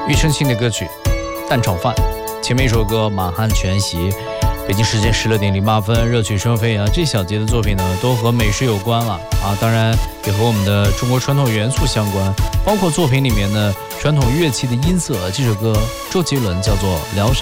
庾澄庆的歌曲《蛋炒饭》，前面一首歌《满汉全席》。北京时间16:08，热曲声飞扬。这小节的作品呢，都和美食有关了啊，当然也和我们的中国传统元素相关，包括作品里面的传统乐器的音色。这首歌周杰伦叫做《疗伤》。